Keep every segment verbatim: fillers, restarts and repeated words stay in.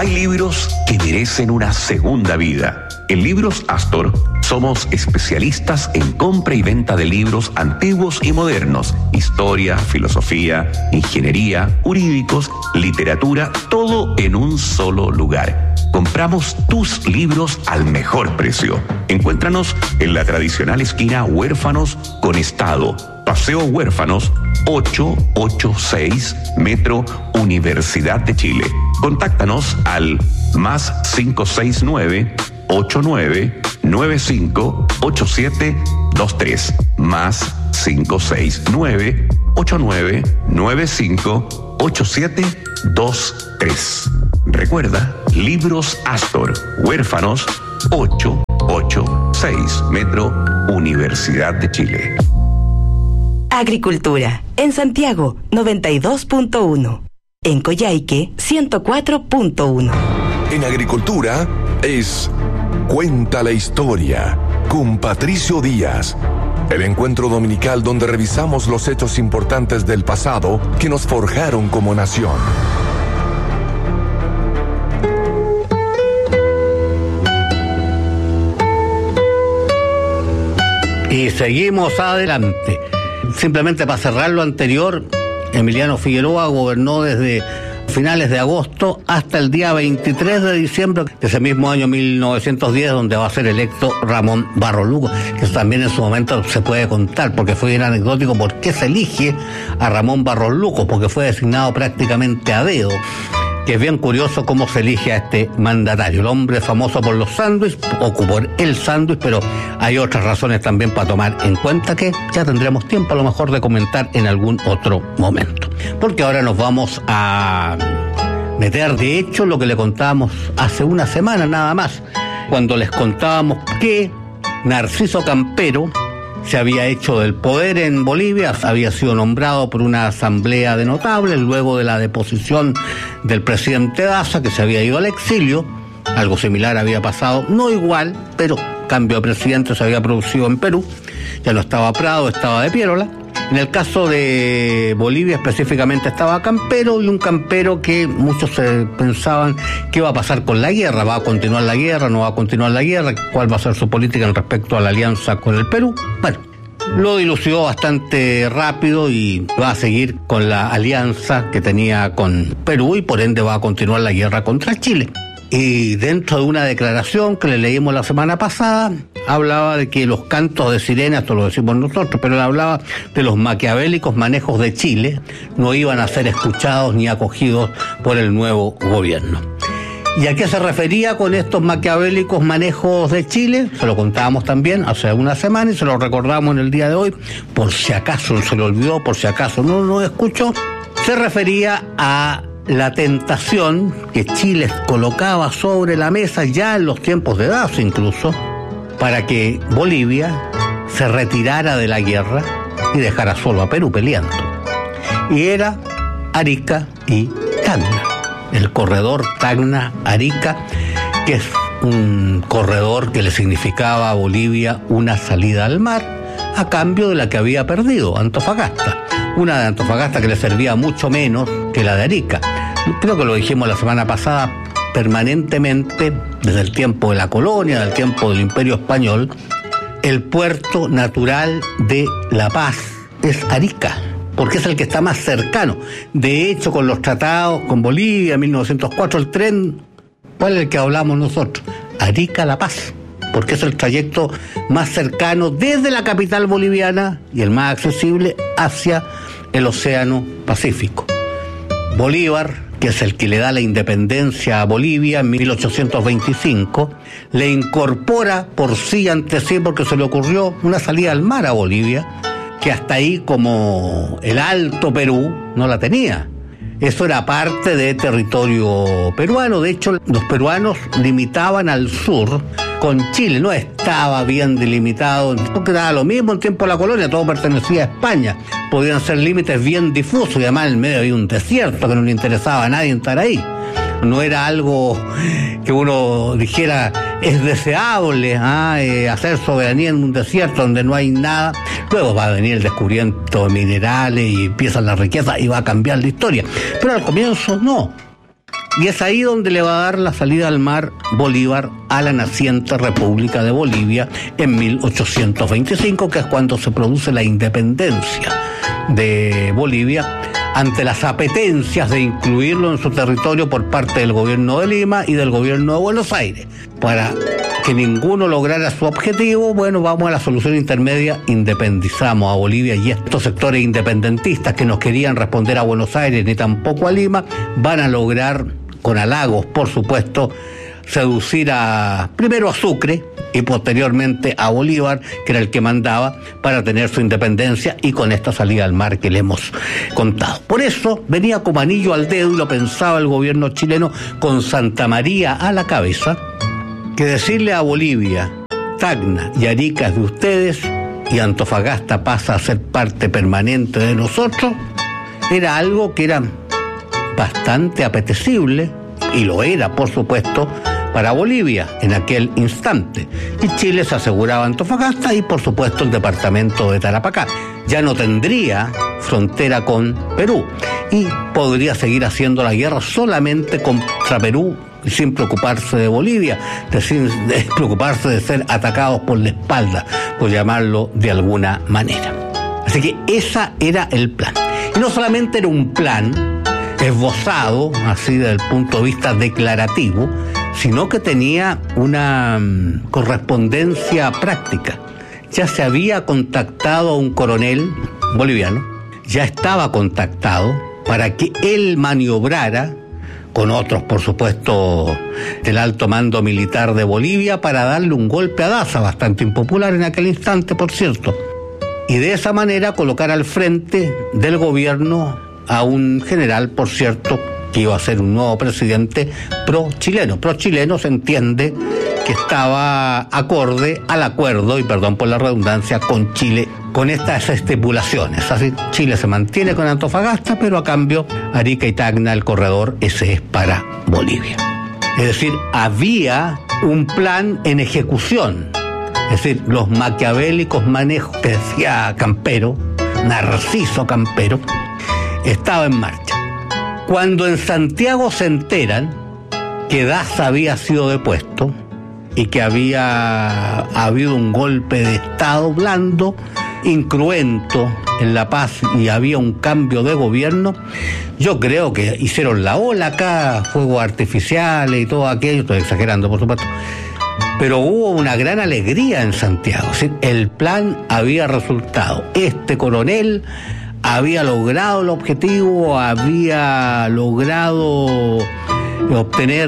Hay libros que merecen una segunda vida. En Libros Astor somos especialistas en compra y venta de libros antiguos y modernos, historia, filosofía, ingeniería, jurídicos, literatura, todo en un solo lugar. Compramos tus libros al mejor precio. Encuéntranos en la tradicional esquina Huérfanos con Estado, Paseo Huérfanos, ochocientos ochenta y seis, Metro Universidad de Chile. Contáctanos al más cinco seis nueve, ocho nueve nueve cinco, ocho siete dos tres, más cinco seis nueve, ocho nueve nueve cinco, ocho siete dos tres. Recuerda, Libros Astor, Huérfanos, ochocientos ochenta y seis, Metro Universidad de Chile. Agricultura, en Santiago, noventa y dos punto uno. En Coyhaique, ciento cuatro punto uno. En Agricultura es Cuenta la Historia con Patricio Díaz. El encuentro dominical donde revisamos los hechos importantes del pasado que nos forjaron como nación. Y seguimos adelante. Simplemente para cerrar lo anterior, Emiliano Figueroa gobernó desde finales de agosto hasta el día veintitrés de diciembre de ese mismo año mil novecientos diez, donde va a ser electo Ramón Barros Luco, que eso también en su momento se puede contar, porque fue bien anecdótico por qué se elige a Ramón Barros Luco, porque fue designado prácticamente a dedo, que es bien curioso cómo se elige a este mandatario. El hombre famoso por los sándwiches, o por el sándwich, pero hay otras razones también para tomar en cuenta que ya tendremos tiempo a lo mejor de comentar en algún otro momento. Porque ahora nos vamos a meter de hecho lo que le contábamos hace una semana nada más, cuando les contábamos que Narciso Campero se había hecho del poder en Bolivia, había sido nombrado por una asamblea de notables luego de la deposición del presidente Daza, que se había ido al exilio. Algo similar había pasado, no igual, pero cambio de presidente se había producido en Perú. Ya no estaba Prado, estaba de Piérola. En el caso de Bolivia específicamente estaba Campero, y un Campero que muchos se pensaban qué va a pasar con la guerra, va a continuar la guerra, no va a continuar la guerra, cuál va a ser su política en respecto a la alianza con el Perú. Bueno, lo dilucidó bastante rápido y va a seguir con la alianza que tenía con Perú y por ende va a continuar la guerra contra Chile. Y dentro de una declaración que le leímos la semana pasada, hablaba de que los cantos de sirena, esto lo decimos nosotros, pero él hablaba de los maquiavélicos manejos de Chile, no iban a ser escuchados ni acogidos por el nuevo gobierno. ¿Y a qué se refería con estos maquiavélicos manejos de Chile? Se lo contábamos también hace una semana y se lo recordamos en el día de hoy, por si acaso se lo olvidó, por si acaso no lo escuchó. Se refería a la tentación que Chile colocaba sobre la mesa ya en los tiempos de Daza incluso, para que Bolivia se retirara de la guerra y dejara solo a Perú peleando. Y era Arica y Tacna, el corredor Tacna-Arica, que es un corredor que le significaba a Bolivia una salida al mar a cambio de la que había perdido Antofagasta. Una de Antofagasta que le servía mucho menos que la de Arica. Creo que lo dijimos la semana pasada, permanentemente, desde el tiempo de la colonia, del tiempo del Imperio Español, el puerto natural de La Paz es Arica, porque es el que está más cercano. De hecho, con los tratados con Bolivia en mil novecientos cuatro, el tren, ¿cuál es el que hablamos nosotros? Arica-La Paz, porque es el trayecto más cercano desde la capital boliviana y el más accesible hacia el Océano Pacífico. Bolívar, que es el que le da la independencia a Bolivia en mil ochocientos veinticinco, le incorpora por sí ante sí, porque se le ocurrió una salida al mar a Bolivia, que hasta ahí, como el Alto Perú, no la tenía. Eso era parte de territorio peruano. De hecho, los peruanos limitaban al sur con Chile, no estaba bien delimitado, porque daba lo mismo en tiempo de la colonia, todo pertenecía a España. Podían ser límites bien difusos y además en el medio había un desierto que no le interesaba a nadie estar ahí. No era algo que uno dijera es deseable ah, eh, hacer soberanía en un desierto donde no hay nada. Luego va a venir el descubrimiento de minerales y empiezan las riquezas y va a cambiar la historia. Pero al comienzo no. Y es ahí donde le va a dar la salida al mar Bolívar a la naciente República de Bolivia en mil ochocientos veinticinco, que es cuando se produce la independencia de Bolivia, ante las apetencias de incluirlo en su territorio por parte del gobierno de Lima y del gobierno de Buenos Aires. Para que ninguno lograra su objetivo, bueno, vamos a la solución intermedia, independizamos a Bolivia, y estos sectores independentistas que no querían responder a Buenos Aires ni tampoco a Lima, van a lograr, con halagos por supuesto, seducir a primero a Sucre y posteriormente a Bolívar, que era el que mandaba, para tener su independencia y con esta salida al mar que le hemos contado. Por eso venía como anillo al dedo, y lo pensaba el gobierno chileno con Santa María a la cabeza, que decirle a Bolivia: Tacna y Arica es de ustedes y Antofagasta pasa a ser parte permanente de nosotros, era algo que era bastante apetecible, y lo era, por supuesto, para Bolivia en aquel instante. Y Chile se aseguraba Antofagasta y, por supuesto, el departamento de Tarapacá. Ya no tendría frontera con Perú y podría seguir haciendo la guerra solamente contra Perú, sin preocuparse de Bolivia, de sin de preocuparse de ser atacados por la espalda, por llamarlo de alguna manera. Así que ese era el plan. Y no solamente era un plan esbozado, así desde el punto de vista declarativo, sino que tenía una um, correspondencia práctica. Ya se había contactado a un coronel boliviano, ya estaba contactado para que él maniobrara con otros, por supuesto, del alto mando militar de Bolivia, para darle un golpe a Daza, bastante impopular en aquel instante, por cierto, y de esa manera colocar al frente del gobierno a un general, por cierto, que iba a ser un nuevo presidente pro-chileno. Pro-chileno se entiende que estaba acorde al acuerdo, y perdón por la redundancia, con Chile, con estas estipulaciones. Así, Chile se mantiene con Antofagasta, pero a cambio Arica y Tacna, el corredor, ese es para Bolivia. Es decir, había un plan en ejecución. Es decir, los maquiavélicos manejos que decía Campero, Narciso Campero, estaba en marcha. Cuando en Santiago se enteran que Daza había sido depuesto y que había habido un golpe de Estado blando, incruento en La Paz, y había un cambio de gobierno, yo creo que hicieron la ola acá, fuegos artificiales y todo aquello, estoy exagerando por supuesto, pero hubo una gran alegría en Santiago. Es decir, el plan había resultado. Este coronel había logrado el objetivo, había logrado obtener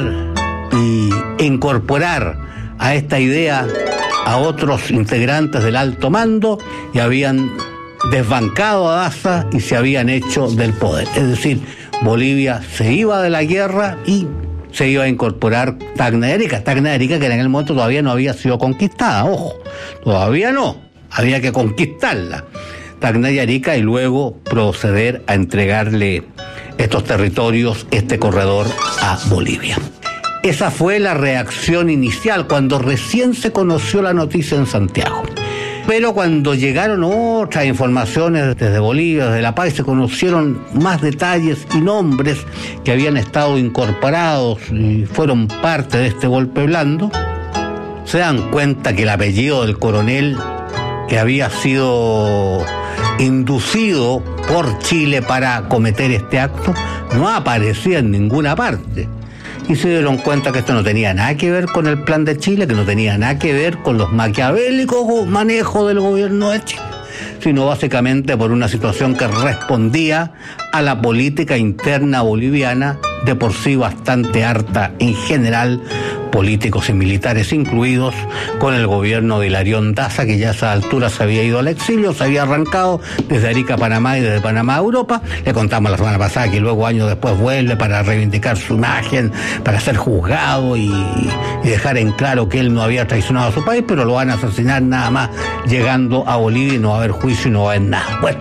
y incorporar a esta idea a otros integrantes del alto mando, y habían desbancado a Daza y se habían hecho del poder. Es decir, Bolivia se iba de la guerra y se iba a incorporar Tacna y Arica. Tacna y Arica, que en aquel momento todavía no había sido conquistada, ojo, todavía no, había que conquistarla. Tacna y Arica, y luego proceder a entregarle estos territorios, este corredor, a Bolivia. Esa fue la reacción inicial cuando recién se conoció la noticia en Santiago. Pero cuando llegaron otras informaciones desde Bolivia, desde La Paz, se conocieron más detalles y nombres que habían estado incorporados y fueron parte de este golpe blando, se dan cuenta que el apellido del coronel, que había sido inducido por Chile para cometer este acto, no aparecía en ninguna parte. Y se dieron cuenta que esto no tenía nada que ver con el plan de Chile, que no tenía nada que ver con los maquiavélicos manejos del gobierno de Chile, sino básicamente por una situación que respondía a la política interna boliviana, de por sí bastante harta en general, políticos y militares incluidos, con el gobierno de Hilarión Daza, que ya a esa altura se había ido al exilio, se había arrancado desde Arica a Panamá y desde Panamá a Europa. Le contamos la semana pasada que luego años después vuelve para reivindicar su imagen, para ser juzgado y, y dejar en claro que él no había traicionado a su país, pero lo van a asesinar nada más llegando a Bolivia, y no va a haber juicio y no va a haber nada. Bueno,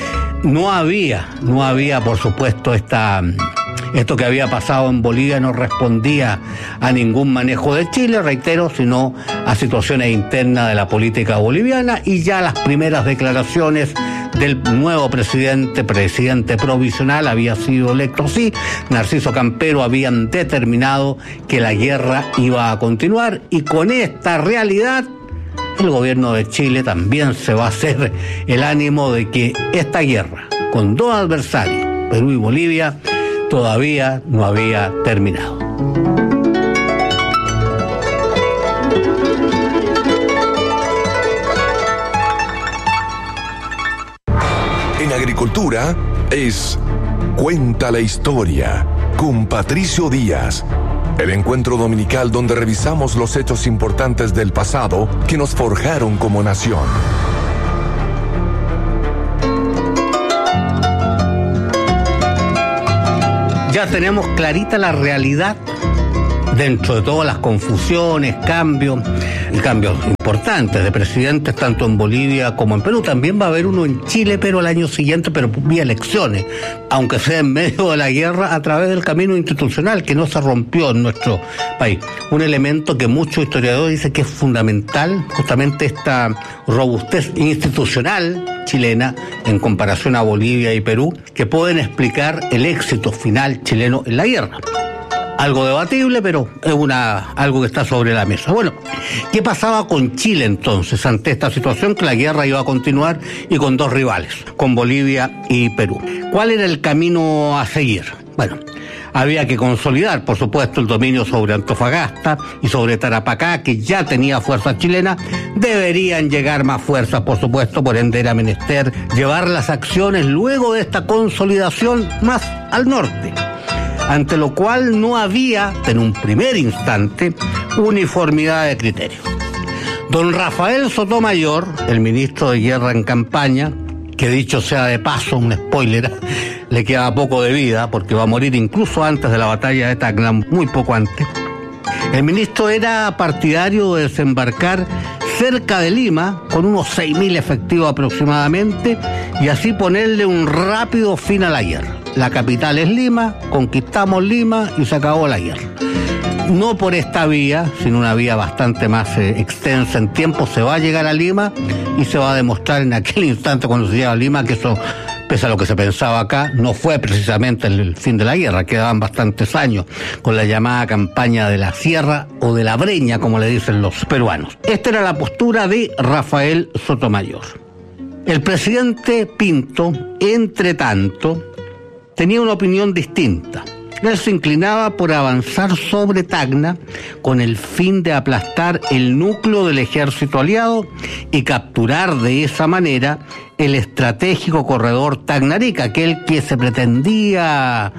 no había, no había por supuesto esta... Esto que había pasado en Bolivia no respondía a ningún manejo de Chile, reitero, sino a situaciones internas de la política boliviana, y ya las primeras declaraciones del nuevo presidente, presidente provisional, había sido electo, sí, Narciso Campero, habían determinado que la guerra iba a continuar, y con esta realidad el gobierno de Chile también se va a hacer el ánimo de que esta guerra, con dos adversarios, Perú y Bolivia, todavía no había terminado. En agricultura es Cuenta la Historia con Patricio Díaz. El encuentro dominical donde revisamos los hechos importantes del pasado que nos forjaron como nación. Ya tenemos clarita la realidad dentro de todas las confusiones, cambios, cambios importantes de presidentes tanto en Bolivia como en Perú. También va a haber uno en Chile, pero el año siguiente, pero vía elecciones, aunque sea en medio de la guerra, a través del camino institucional que no se rompió en nuestro país. Un elemento que muchos historiadores dicen que es fundamental, justamente esta robustez institucional chilena en comparación a Bolivia y Perú, que pueden explicar el éxito final chileno en la guerra. Algo debatible, pero es una algo que está sobre la mesa. Bueno, ¿qué pasaba con Chile entonces ante esta situación que la guerra iba a continuar y con dos rivales, con Bolivia y Perú? ¿Cuál era el camino a seguir? Bueno, había que consolidar, por supuesto, el dominio sobre Antofagasta y sobre Tarapacá, que ya tenía fuerza chilena. Deberían llegar más fuerzas, por supuesto, por ende era menester llevar las acciones luego de esta consolidación más al norte, ante lo cual no había, en un primer instante, uniformidad de criterio. Don Rafael Sotomayor, el ministro de Guerra en campaña, que dicho sea de paso, un spoiler, le queda poco de vida, porque va a morir incluso antes de la batalla de Tacna, muy poco antes. El ministro era partidario de desembarcar cerca de Lima, con unos seis mil efectivos aproximadamente, y así ponerle un rápido fin a la guerra. La capital es Lima, conquistamos Lima y se acabó la guerra. No por esta vía, sino una vía bastante más eh, extensa en tiempo, se va a llegar a Lima y se va a demostrar en aquel instante cuando se llega a Lima que eso, pese a lo que se pensaba acá, no fue precisamente el, el fin de la guerra. Quedaban bastantes años con la llamada campaña de la Sierra o de la Breña, como le dicen los peruanos. Esta era la postura de Rafael Sotomayor. El presidente Pinto, entre tanto, tenía una opinión distinta. Él se inclinaba por avanzar sobre Tacna con el fin de aplastar el núcleo del ejército aliado y capturar de esa manera el estratégico corredor Tacna-Arica, aquel que se pretendía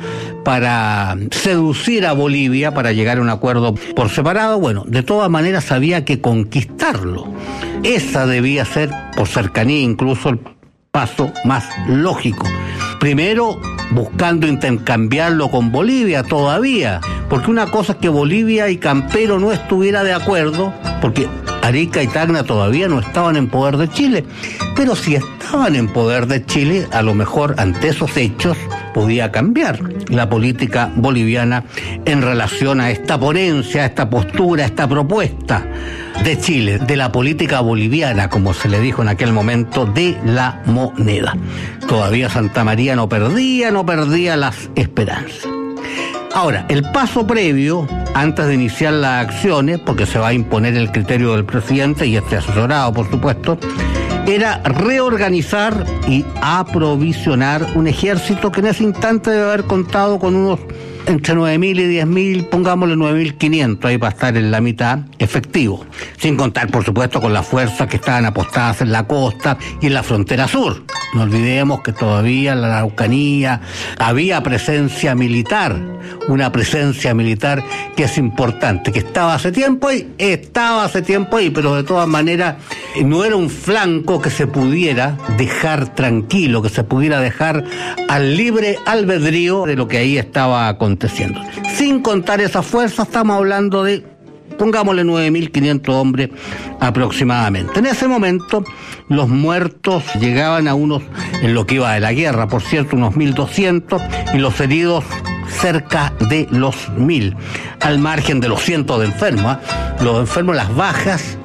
para seducir a Bolivia para llegar a un acuerdo por separado. Bueno, de todas maneras había que conquistarlo. Esa debía ser, por cercanía incluso, el paso más lógico. Primero, buscando intercambiarlo con Bolivia todavía, porque una cosa es que Bolivia y Campero no estuviera de acuerdo, porque Arica y Tacna todavía no estaban en poder de Chile, pero si estaban en poder de Chile, a lo mejor ante esos hechos podía cambiar la política boliviana en relación a esta ponencia, a esta postura, a esta propuesta de Chile, de la política boliviana, como se le dijo en aquel momento, de la moneda. Todavía Santa María no perdía, no perdía las esperanzas. Ahora, el paso previo, antes de iniciar las acciones, porque se va a imponer el criterio del presidente y este asesorado, por supuesto, era reorganizar y aprovisionar un ejército que en ese instante debe haber contado con unos entre nueve mil y diez mil, pongámosle nueve mil quinientos, ahí para estar en la mitad, efectivo. Sin contar, por supuesto, con las fuerzas que estaban apostadas en la costa y en la frontera sur. No olvidemos que todavía en la Araucanía había presencia militar, una presencia militar que es importante, que estaba hace tiempo ahí, estaba hace tiempo ahí, pero de todas maneras no era un flanco que se pudiera dejar tranquilo, que se pudiera dejar al libre albedrío de lo que ahí estaba aconteciendo. Sin contar esas fuerzas, estamos hablando de, pongámosle nueve mil quinientos hombres aproximadamente. En ese momento los muertos llegaban a unos, en lo que iba de la guerra, por cierto, unos mil doscientos, y los heridos cerca de los mil, al margen de los cientos de enfermos. ¿eh? Los enfermos, las bajas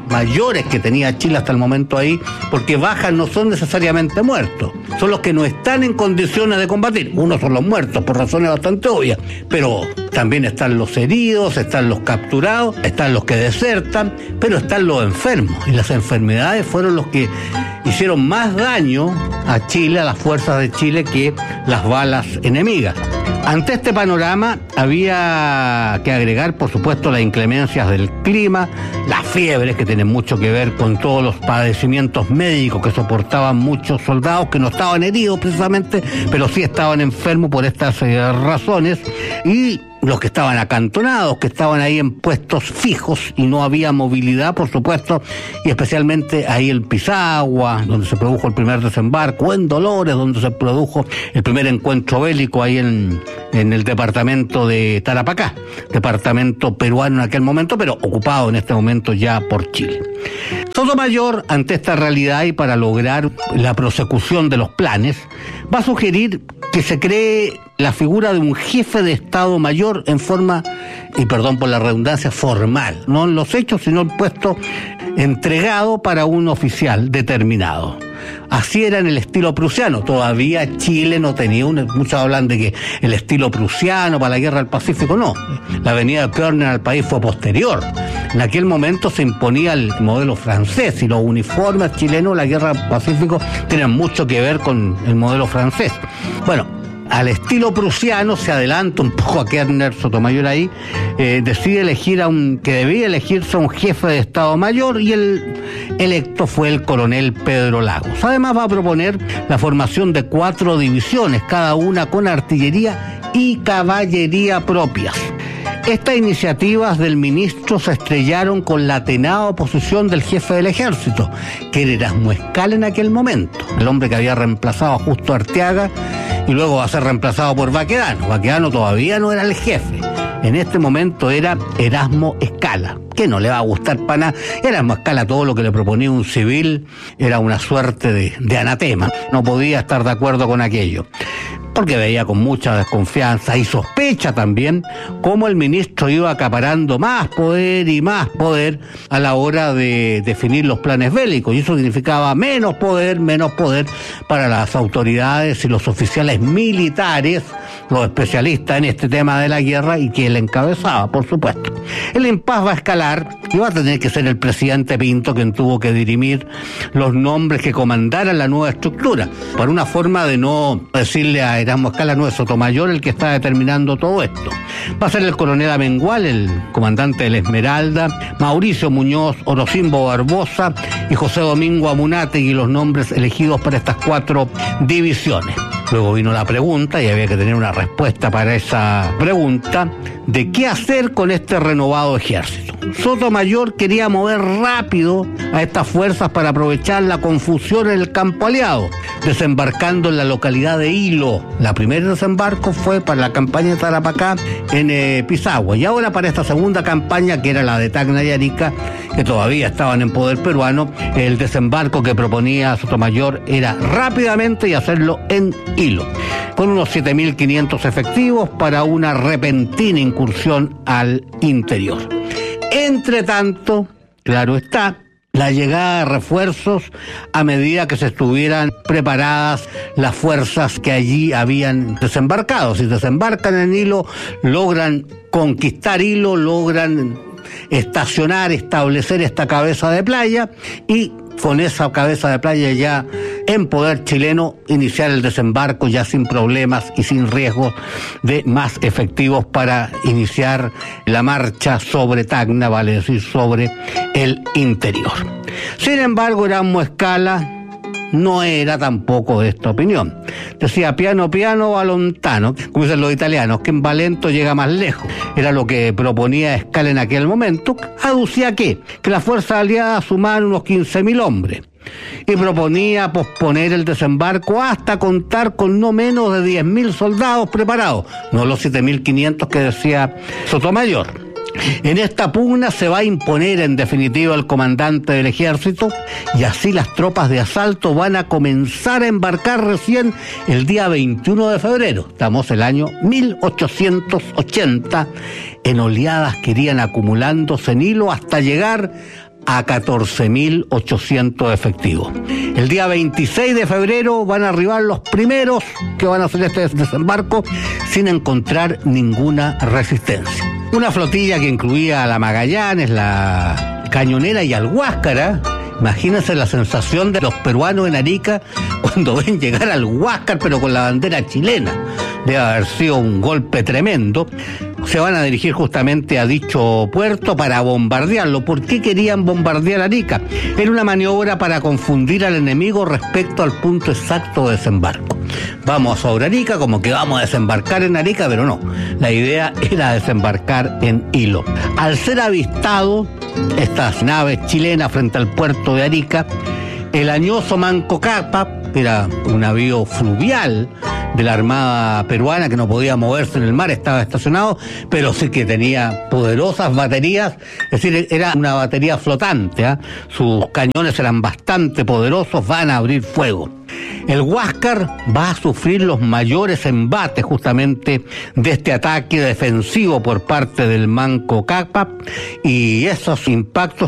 mayores que tenía Chile hasta el momento ahí, porque bajas no son necesariamente muertos, son los que no están en condiciones de combatir. Unos son los muertos, por razones bastante obvias, pero también están los heridos, están los capturados, están los que desertan, pero están los enfermos, y las enfermedades fueron los que hicieron más daño a Chile, a las fuerzas de Chile, que las balas enemigas. Ante este panorama había que agregar, por supuesto, las inclemencias del clima, las fiebres, que tienen mucho que ver con todos los padecimientos médicos que soportaban muchos soldados que no estaban heridos precisamente, pero sí estaban enfermos por estas eh, razones, y los que estaban acantonados, que estaban ahí en puestos fijos y no había movilidad, por supuesto, y especialmente ahí en Pisagua, donde se produjo el primer desembarco, en Dolores, donde se produjo el primer encuentro bélico ahí en, en el departamento de Tarapacá, departamento peruano en aquel momento, pero ocupado en este momento ya por Chile. Sotomayor, ante esta realidad y para lograr la prosecución de los planes, va a sugerir que se cree la figura de un jefe de Estado Mayor en forma, y perdón por la redundancia, formal, no en los hechos, sino el puesto entregado para un oficial determinado. Así era en el estilo prusiano. Todavía Chile no tenía una... Muchos hablan de que el estilo prusiano para la guerra del Pacífico, no. La venida de Körner al país fue posterior. En aquel momento se imponía el modelo francés, y los uniformes chilenos de la guerra del Pacífico tienen mucho que ver con el modelo francés. Bueno, al estilo prusiano se adelanta un poco a Körner, Sotomayor ahí, eh, decide elegir a un, que debía elegirse a un jefe de Estado Mayor, y el electo fue el coronel Pedro Lagos. Además va a proponer la formación de cuatro divisiones, cada una con artillería y caballería propias. Estas iniciativas del ministro se estrellaron con la atenada oposición del jefe del ejército, que era Erasmo Escala en aquel momento, el hombre que había reemplazado a Justo Arteaga y luego va a ser reemplazado por Baquedano. Baquedano todavía no era el jefe, en este momento era Erasmo Escala, que no le va a gustar para nada. Erasmo Escala, todo lo que le proponía un civil era una suerte de, de anatema, no podía estar de acuerdo con aquello, porque veía con mucha desconfianza y sospecha también cómo el ministro iba acaparando más poder y más poder a la hora de definir los planes bélicos, y eso significaba menos poder, menos poder para las autoridades y los oficiales militares, los especialistas en este tema de la guerra, y que él encabezaba, por supuesto. El impas va a escalar y va a tener que ser el presidente Pinto quien tuvo que dirimir los nombres que comandaran la nueva estructura, por una forma de no decirle a Erasmo Escala, no es Sotomayor el que está determinando todo esto. Va a ser el coronel Amengual, el comandante del Esmeralda, Mauricio Muñoz, Orocimbo Barbosa y José Domingo Amunátegui, los nombres elegidos para estas cuatro divisiones. Luego vino la pregunta, y había que tener una respuesta para esa pregunta, de qué hacer con este renovado ejército. Sotomayor quería mover rápido a estas fuerzas para aprovechar la confusión en el campo aliado, desembarcando en la localidad de Hilo. La primera desembarco fue para la campaña de Tarapacá en eh, Pisagua, y ahora para esta segunda campaña, que era la de Tacna y Arica, que todavía estaban en poder peruano, el desembarco que proponía Sotomayor era rápidamente y hacerlo en Hilo, con unos siete mil quinientos efectivos para una repentina incursión al interior. Entre tanto, claro está, la llegada de refuerzos a medida que se estuvieran preparadas las fuerzas que allí habían desembarcado. Si desembarcan en Hilo, logran conquistar Hilo, logran estacionar, establecer esta cabeza de playa, y con esa cabeza de playa ya en poder chileno, iniciar el desembarco ya sin problemas y sin riesgo de más efectivos para iniciar la marcha sobre Tacna, vale decir, sobre el interior. Sin embargo, Erasmo Escala no era tampoco de esta opinión. Decía piano piano va lontano, como dicen los italianos, que en Valento llega más lejos. Era lo que proponía Escala en aquel momento. Aducía que, que las fuerzas aliadas sumaban unos quince mil hombres, y proponía posponer el desembarco hasta contar con no menos de diez mil soldados preparados, no los siete mil quinientos que decía Sotomayor. En esta pugna se va a imponer en definitiva el comandante del ejército, y así las tropas de asalto van a comenzar a embarcar recién el día veintiuno de febrero. Estamos el año mil ochocientos ochenta, en oleadas que irían acumulándose en Hilo hasta llegar a catorce mil ochocientos efectivos. El día veintiséis de febrero van a arribar los primeros que van a hacer este desembarco sin encontrar ninguna resistencia. Una flotilla que incluía a la Magallanes, la Cañonera y al Huáscar. Imagínense la sensación de los peruanos en Arica cuando ven llegar al Huáscar, pero con la bandera chilena. Debe haber sido un golpe tremendo. Se van a dirigir justamente a dicho puerto para bombardearlo. ¿Por qué querían bombardear Arica? Era una maniobra para confundir al enemigo respecto al punto exacto de desembarco. Vamos sobre Arica, como que vamos a desembarcar en Arica, pero no. La idea era desembarcar en Hilo. Al ser avistado estas naves chilenas frente al puerto de Arica, el añoso Manco Cápac, era un navío fluvial de la Armada peruana que no podía moverse en el mar, estaba estacionado, pero sí que tenía poderosas baterías, es decir, era una batería flotante, ¿eh? Sus cañones eran bastante poderosos, van a abrir fuego. El Huáscar va a sufrir los mayores embates justamente de este ataque defensivo por parte del Manco Cápac, y esos impactos